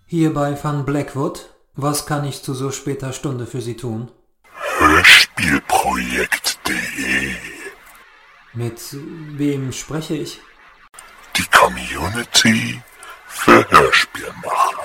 Hier bei Van Blackwood. Was kann ich zu so später Stunde für Sie tun? Hörspielprojekt.de. Mit wem spreche ich? Die Community für Hörspielmacher.